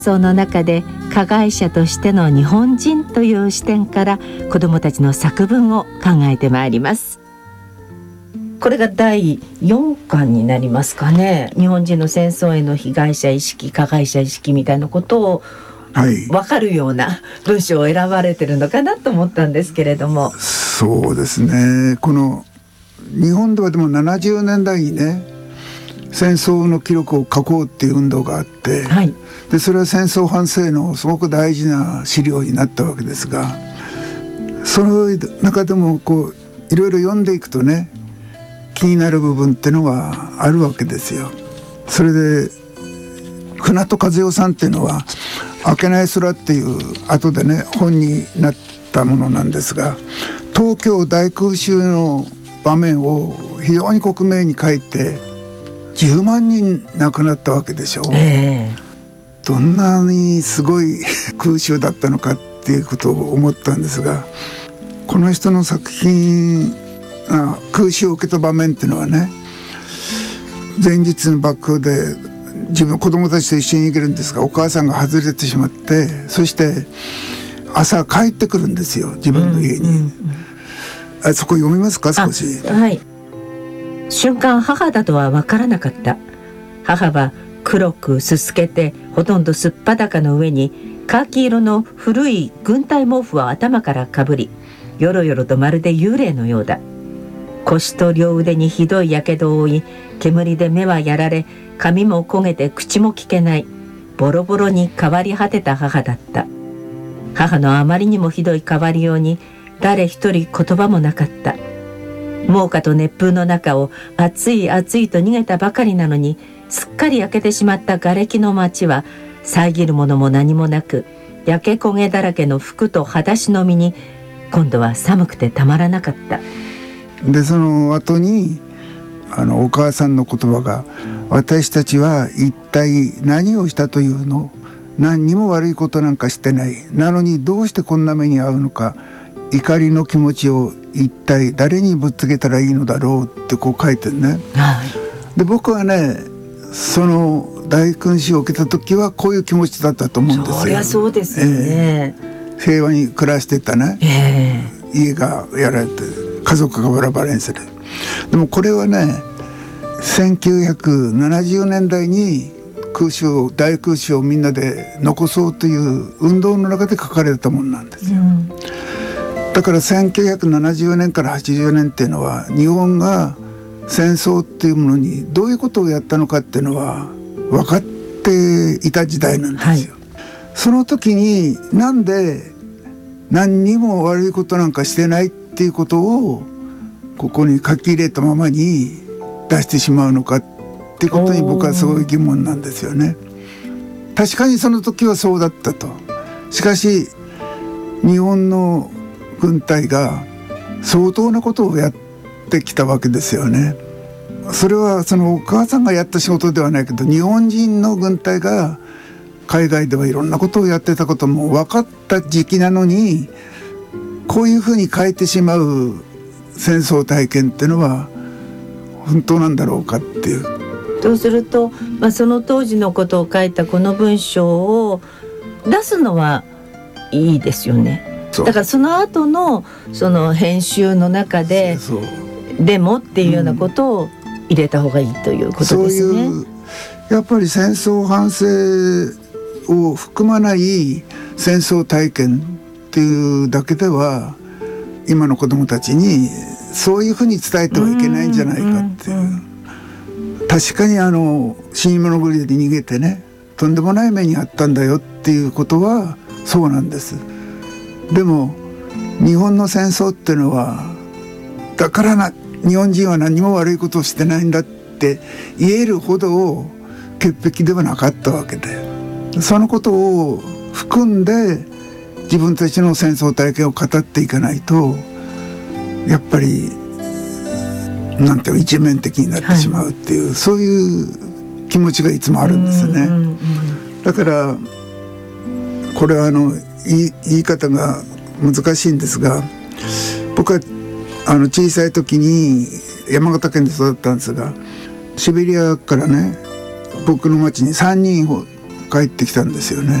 その中で加害者としての日本人という視点から子どもたちの作文を考えてまいります。これが第4巻になりますかね。日本人の戦争への被害者意識、加害者意識みたいなことを分かるような文章を選ばれてるのかなと思ったんですけれども。 そうですね。この日本ではでも70年代にね、戦争の記録を書こうっていう運動があって、はい、でそれは戦争反省のすごく大事な資料になったわけですが、その中でもこういろいろ読んでいくとね、気になる部分っていうのがあるわけですよ。それで船戸和代さんっていうのは明けない空っていう後でね本になったものなんですが、東京大空襲の場面を非常に克明に書いて10万人亡くなったわけでしょう、どんなにすごい空襲だったのかっていうことを思ったんですが、この人の作品空襲を受けた場面っていうのはね、前日の爆風で自分の子供たちと一緒に行けるんですが、お母さんが外れてしまって、そして朝帰ってくるんですよ、自分の家に。そこ読みますか、少し。 はい。瞬間母だとは分からなかった。母は黒くすすけてほとんどすっぱだかの上にカーキ色の古い軍隊毛布を頭からかぶり、よろよろとまるで幽霊のようだ。腰と両腕にひどいやけどを負い、煙で目はやられ、髪も焦げて口も聞けない、ボロボロに変わり果てた母だった。母のあまりにもひどい変わりように誰一人言葉もなかった。猛火と熱風の中を暑い暑いと逃げたばかりなのに、すっかり焼けてしまった瓦礫の町は遮るものも何もなく、焼け焦げだらけの服と裸足の身に今度は寒くてたまらなかった。 でその後にお母さんの言葉が、私たちは一体何をしたというの、何にも悪いことなんかしてない、なのにどうしてこんな目に遭うのか、怒りの気持ちを一体誰にぶつけたらいいのだろうってこう書いてるね、はい、で僕はね、その大空襲を受けた時はこういう気持ちだったと思うんですよ。 そりゃそうですよね、 平和に暮らしてたね、家がやられて家族がバラバラにする。でもこれはね、1970年代に大空襲をみんなで残そうという運動の中で書かれたものなんですよ、だから1970年から80年っていうのは、日本が戦争っていうものにどういうことをやったのかっていうのは分かっていた時代なんですよ、はい、その時になんで何にも悪いことなんかしてないっていうことをここに書き入れたままに出してしまうのかっていうことに僕はすごい疑問なんですよね。確かにその時はそうだったと。しかし日本の軍隊が相当なことをやってきたわけですよね。それはそのお母さんがやった仕事ではないけど、日本人の軍隊が海外ではいろんなことをやってたことも分かった時期なのに、こういうふうに変えてしまう戦争体験っていうのは本当なんだろうかっていう。 とすると、その当時のことを書いたこの文章を出すのはいいですよね。だからその後のその編集の中ででもっていうようなことを入れた方がいいということですね、そういうやっぱり戦争反省を含まない戦争体験っていうだけでは今の子どもたちにそういうふうに伝えてはいけないんじゃないかっていう、確かに死に物狂いで逃げてね、とんでもない目にあったんだよっていうことはそうなんです。でも日本の戦争っていうのはだから日本人は何も悪いことをしてないんだって言えるほど潔癖ではなかったわけで、そのことを含んで自分たちの戦争体験を語っていかないと、やっぱりなんていう一面的になってしまうっていう、はい、そういう気持ちがいつもあるんですね。だからこれは言い方が難しいんですが、僕は小さい時に山形県で育ったんですが、シベリアからね僕の町に3人帰ってきたんですよね。